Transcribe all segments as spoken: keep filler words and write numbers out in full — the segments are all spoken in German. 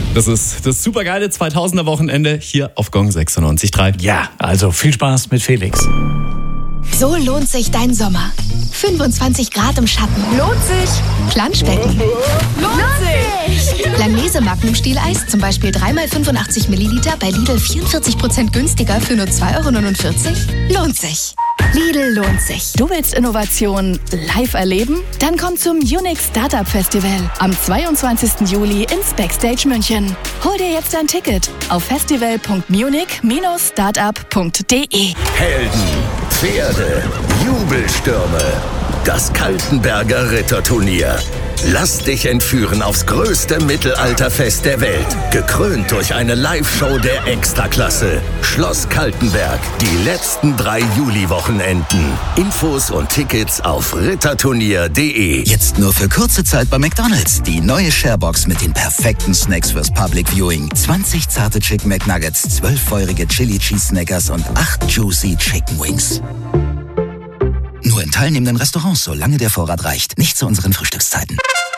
Das ist das supergeile zweitausender Wochenende hier auf Gong sechsundneunzig Komma drei. Ja, also viel Spaß mit Felix. So lohnt sich dein Sommer. fünfundzwanzig Grad im Schatten. Lohnt sich. Planschbecken. Lohnt sich. Langnese Magnum Stieleis, zum Beispiel drei mal fünfundachtzig Milliliter, bei Lidl vierundvierzig Prozent günstiger für nur zwei Euro neunundvierzig. Lohnt sich. Lidl lohnt sich. Du willst Innovation live erleben? Dann komm zum Munich Startup Festival am zweiundzwanzigsten Juli ins Backstage München. Hol dir jetzt ein Ticket auf festival punkt munich Bindestrich startup punkt de. Helden, Pferde, Jubelstürme. Das Kaltenberger Ritterturnier. Lass dich entführen aufs größte Mittelalterfest der Welt. Gekrönt durch eine Live-Show der Extraklasse. Schloss Kaltenberg. Die letzten drei Juli-Wochenenden. Infos und Tickets auf ritterturnier punkt de. Jetzt nur für kurze Zeit bei McDonald's. Die neue Sharebox mit den perfekten Snacks fürs Public Viewing. zwanzig zarte Chicken McNuggets, zwölf feurige Chili Cheese Snackers und acht Juicy Chicken Wings. Nur in teilnehmenden Restaurants, solange der Vorrat reicht. Nicht zu unseren Frühstückszeiten.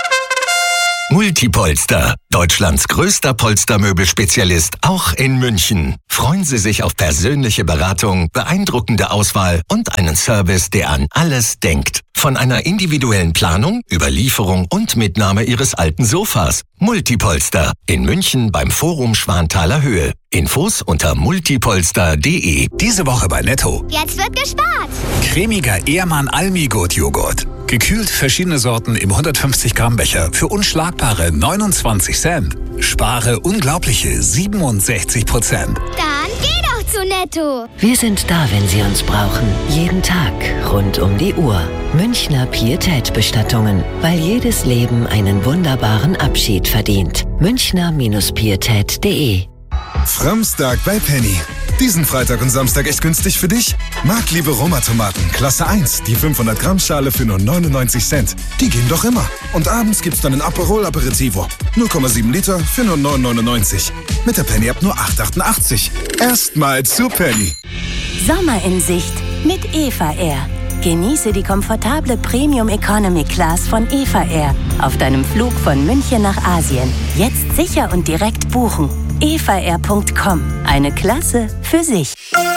Multipolster. Deutschlands größter Polstermöbelspezialist, auch in München. Freuen Sie sich auf persönliche Beratung, beeindruckende Auswahl und einen Service, der an alles denkt. Von einer individuellen Planung über Lieferung und Mitnahme Ihres alten Sofas. Multipolster. In München beim Forum Schwanthaler Höhe. Infos unter multipolster punkt de. Diese Woche bei Netto. Jetzt wird gespart. Cremiger Ehrmann Almi-Gut-Joghurt. Gekühlt verschiedene Sorten im hundertfünfzig Gramm Becher für unschlagbare neunundzwanzig Cent. Spare unglaubliche siebenundsechzig Prozent. Dann geh doch zu Netto. Wir sind da, wenn Sie uns brauchen. Jeden Tag, rund um die Uhr. Münchner Pietät-Bestattungen. Weil jedes Leben einen wunderbaren Abschied verdient. Münchner Pietät punkt de. Framstag bei Penny. Diesen Freitag und Samstag echt günstig für dich? Marktliebe Roma-Tomaten, Klasse eins, die fünfhundert Gramm Schale für nur neunundneunzig Cent. Die gehen doch immer. Und abends gibt's dann ein Aperol Aperitivo. null Komma sieben Liter für nur neun neunundneunzig. Mit der Penny ab nur acht achtundachtzig. Erstmal zu Penny. Sommer in Sicht mit Eva Air. Genieße die komfortable Premium Economy Class von Eva Air auf deinem Flug von München nach Asien. Jetzt sicher und direkt buchen. eva air punkt com. Eine Klasse für sich.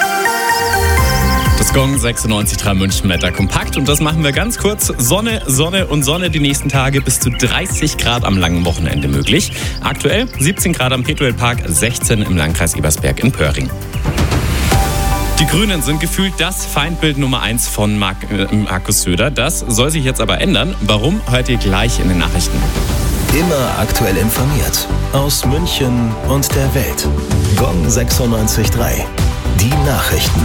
Das Gong sechsundneunzig Komma drei München Wetter kompakt und das machen wir ganz kurz. Sonne, Sonne und Sonne die nächsten Tage, bis zu dreißig Grad am langen Wochenende möglich. Aktuell siebzehn Grad am Petuelpark, sechzehn im Landkreis Ebersberg in Pöhring. Die Grünen sind gefühlt das Feindbild Nummer eins von Mark, äh, Markus Söder. Das soll sich jetzt aber ändern. Warum, hört ihr gleich in den Nachrichten. Immer aktuell informiert. Aus München und der Welt. Gong sechsundneunzig Komma drei. Die Nachrichten.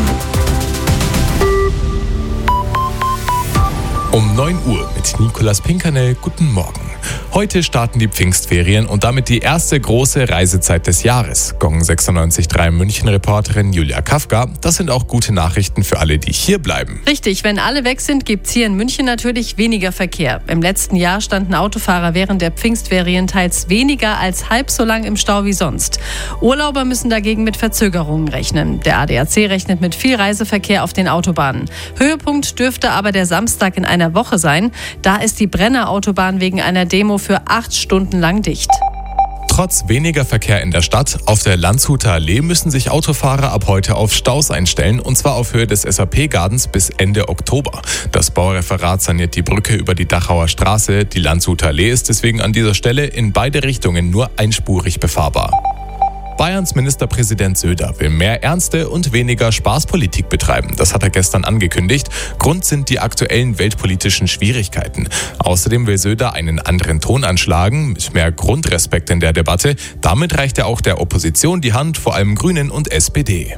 Um neun Uhr mit Nicolas Pinkernell. Guten Morgen. Heute starten die Pfingstferien und damit die erste große Reisezeit des Jahres. Gong sechsundneunzig Komma drei München-Reporterin Julia Kafka. Das sind auch gute Nachrichten für alle, die hier bleiben. Richtig, wenn alle weg sind, gibt's hier in München natürlich weniger Verkehr. Im letzten Jahr standen Autofahrer während der Pfingstferien teils weniger als halb so lang im Stau wie sonst. Urlauber müssen dagegen mit Verzögerungen rechnen. Der A D A C rechnet mit viel Reiseverkehr auf den Autobahnen. Höhepunkt dürfte aber der Samstag in einer Woche sein. Da ist die Brenner Autobahn wegen einer Demo für acht Stunden lang dicht. Trotz weniger Verkehr in der Stadt, auf der Landshuter Allee müssen sich Autofahrer ab heute auf Staus einstellen, und zwar auf Höhe des S A P-Gardens bis Ende Oktober. Das Baureferat saniert die Brücke über die Dachauer Straße. Die Landshuter Allee ist deswegen an dieser Stelle in beide Richtungen nur einspurig befahrbar. Bayerns Ministerpräsident Söder will mehr ernste und weniger Spaßpolitik betreiben. Das hat er gestern angekündigt. Grund sind die aktuellen weltpolitischen Schwierigkeiten. Außerdem will Söder einen anderen Ton anschlagen, mit mehr Grundrespekt in der Debatte. Damit reicht er auch der Opposition die Hand, vor allem Grünen und S P D.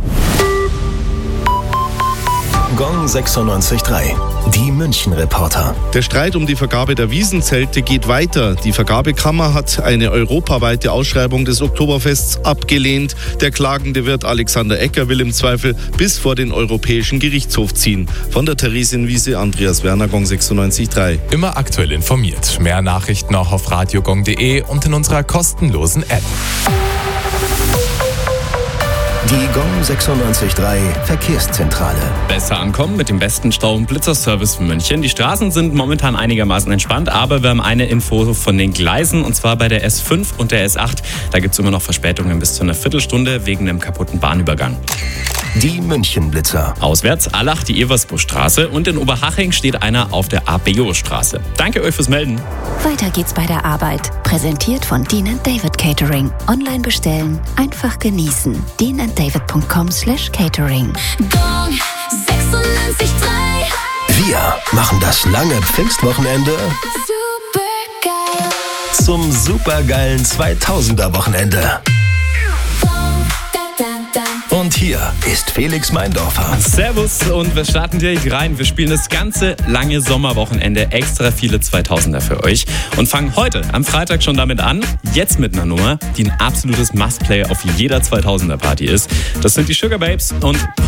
Gong sechsundneunzig Komma drei. Die München-Reporter. Der Streit um die Vergabe der Wiesenzelte geht weiter. Die Vergabekammer hat eine europaweite Ausschreibung des Oktoberfests abgelehnt. Der klagende Wirt Alexander Ecker will im Zweifel bis vor den Europäischen Gerichtshof ziehen. Von der Theresienwiese Andreas Werner, Gong sechsundneunzig Komma drei. Immer aktuell informiert. Mehr Nachrichten auch auf radiogong punkt de und in unserer kostenlosen App. Die Gong sechsundneunzig Komma drei Verkehrszentrale. Besser ankommen mit dem besten Stau- und Blitzerservice für München. Die Straßen sind momentan einigermaßen entspannt, aber wir haben eine Info von den Gleisen, und zwar bei der S fünf und der S acht. Da gibt es immer noch Verspätungen bis zu einer Viertelstunde wegen einem kaputten Bahnübergang. Die München-Blitzer. Auswärts Allach die Eversburgstraße und in Oberhaching steht einer auf der Abeo-Straße. Danke euch fürs Melden. Weiter geht's bei der Arbeit. Präsentiert von Dean and David Catering. Online bestellen, einfach genießen. dean and david punkt com slash catering. Gong sechsundneunzig Komma drei. Wir machen das lange Pfingstwochenende Supergeil. zum supergeilen zweitausender-Wochenende. Und hier ist Felix Meindorfer. Servus und wir starten direkt rein. Wir spielen das ganze lange Sommerwochenende extra viele zweitausender für euch und fangen heute am Freitag schon damit an. Jetzt mit einer Nummer, die ein absolutes Must-Play auf jeder zweitausender-Party ist. Das sind die Sugar Babes und